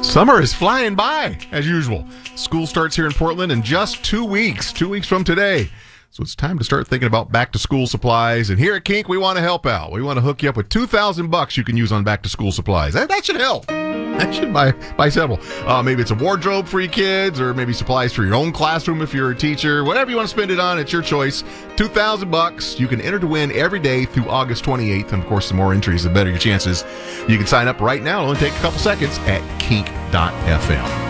Summer is flying by, as usual. School starts here in Portland in just 2 weeks, 2 weeks from today. So it's time to start thinking about back-to-school supplies. And here at Kink, we want to help out. We want to hook you up with $2,000 you can use on back-to-school supplies. That should help. That should buy several. Maybe it's a wardrobe for your kids, or maybe supplies for your own classroom if you're a teacher. Whatever you want to spend it on, it's your choice. $2,000. You can enter to win every day through August 28th. And, of course, the more entries, the better your chances. You can sign up right now. It'll only take a couple seconds at kink.fm.